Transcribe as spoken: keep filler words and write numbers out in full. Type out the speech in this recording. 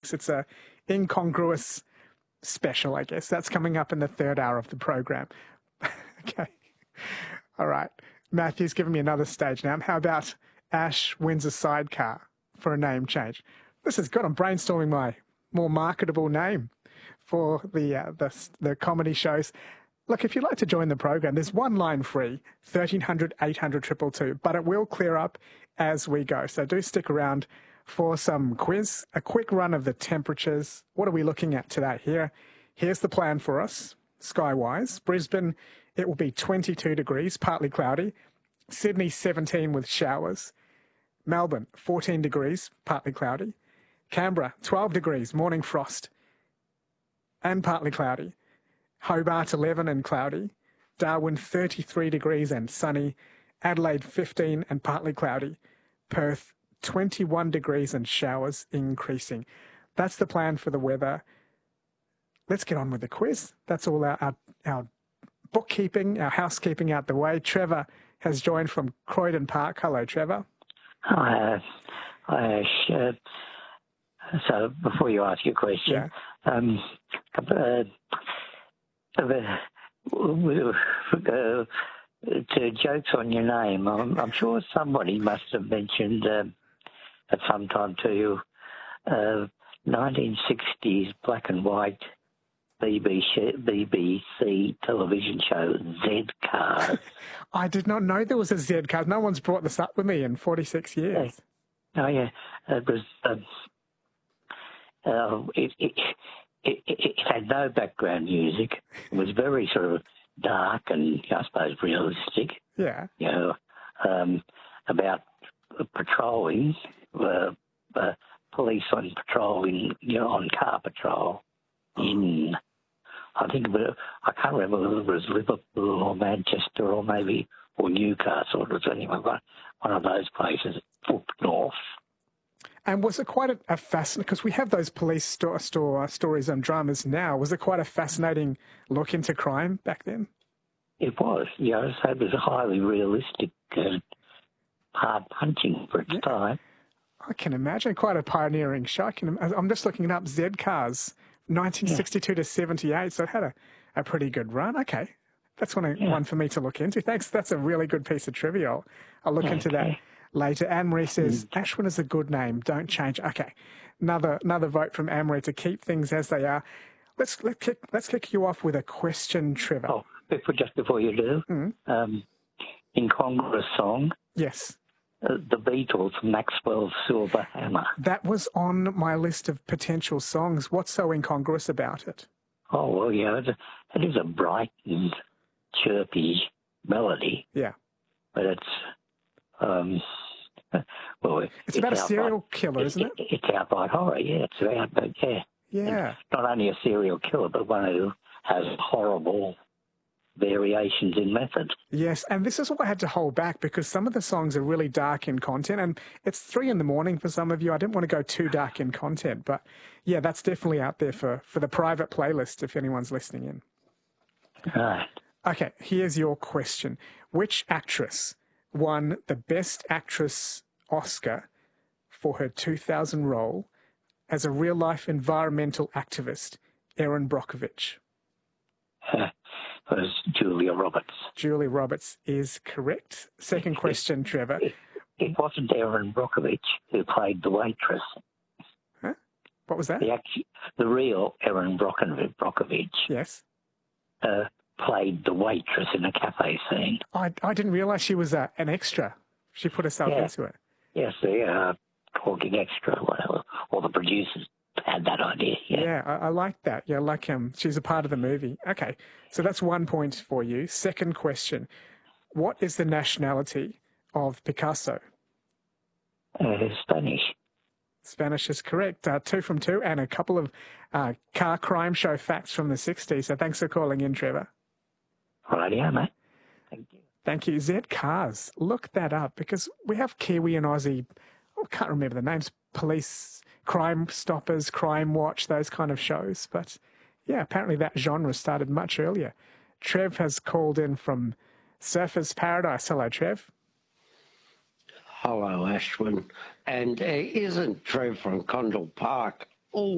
weeks. It's a incongruous special, I guess. That's coming up in the third hour of the program. Okay. All right. Matthew's given me another stage now. How about Ash wins a sidecar for a name change? This is good. I'm brainstorming my more marketable name for the, uh, the, the comedy shows. Look, if you'd like to join the program, there's one line free, thirteen hundred, eight hundred, two two two, but it will clear up as we go. So do stick around for some quiz, a quick run of the temperatures. What are we looking at today? Here, here's the plan for us, sky-wise. Brisbane, it will be twenty-two degrees, partly cloudy. Sydney, seventeen with showers. Melbourne, fourteen degrees, partly cloudy. Canberra, twelve degrees, morning frost and partly cloudy. Hobart, eleven and cloudy. Darwin, thirty-three degrees and sunny. Adelaide, fifteen and partly cloudy. Perth, twenty-one degrees and showers increasing. That's the plan for the weather. Let's get on with the quiz. That's all our, our, our bookkeeping, our housekeeping out the way. Trevor has joined from Croydon Park. Hello, Trevor. Hi, uh, hi Ash. Uh, so before you ask your question, yeah. um, uh, uh, uh, to jokes on your name, I'm, I'm sure somebody must have mentioned uh, at some time to you uh, nineteen sixties black and white B B C television show, Z-Cars. I did not know there was a Z-Cars. No one's brought this up with me in forty-six years. Oh, yeah. It was... Um, uh, it, it, it, it had no background music. It was very sort of dark and, I suppose, realistic. Yeah. You know, um, about patrolling, uh, uh, police on patrol, in, you know, on car patrol in... I think I can't remember whether it was Liverpool or Manchester or maybe or Newcastle. It was anyway, one of those places up north. And was it quite a, a fascinating, because we have those police store, store stories and dramas now, was it quite a fascinating look into crime back then? It was, you know, so it was a highly realistic, uh, hard punching for its yeah. time. I can imagine, quite a pioneering show. I can, I'm just looking it up, Z-Cars. nineteen sixty-two yeah. to seventy-eight, so it had a, a pretty good run. Okay, that's one, yeah. one for me to look into. Thanks, that's a really good piece of trivia. I'll, I'll look okay. into that later. Anne-Marie says, mm. Ashwin is a good name, don't change. Okay, another another vote from Anne-Marie to keep things as they are. Let's, let's, kick, let's kick you off with a question, Trevor. Oh, before, just before you do, mm. um, incongruous song. Yes. Uh, the Beatles, Maxwell's Silver Hammer. That was on my list of potential songs. What's so incongruous about it? Oh, well, yeah, it, it is a bright and chirpy melody. Yeah. But it's, um, well... It's, it's about a serial killer, isn't it? it? It's outright horror, yeah. It's about, but yeah. Yeah. It's not only a serial killer, but one who has horrible... variations in method. Yes, and this is what I had to hold back because some of the songs are really dark in content, and it's three in the morning for some of you. I didn't want to go too dark in content, but yeah, that's definitely out there for, for the private playlist if anyone's listening in. Right. Okay, here's your question. Which actress won the Best Actress Oscar for her two thousand role as a real-life environmental activist, Erin Brockovich? was Julia Roberts. Julia Roberts is correct. Second question, Trevor. It, it wasn't Erin Brockovich who played the waitress. Huh? What was that? The, actual, the real Erin Brockovich yes. uh, played the waitress in a cafe scene. I, I didn't realise she was uh, an extra. She put herself yeah. into it. Yes, the uh, talking extra, whatever, or the producers had that idea. Yeah, yeah I, I like that. Yeah, like um, she's a part of the movie. Okay, so that's one point for you. Second question. What is the nationality of Picasso? Uh, Spanish. Spanish is correct. Uh, two from two and a couple of uh, car crime show facts from the sixties. So thanks for calling in, Trevor. Rightio, mate. Thank you. Thank you. Z-Cars. Look that up because we have Kiwi and Aussie, I can't remember the names, police... Crime Stoppers, Crime Watch, those kind of shows. But, yeah, apparently that genre started much earlier. Trev has called in from Surfers Paradise. Hello, Trev. Hello, Ashwin. And uh, isn't Trev from Condell Park all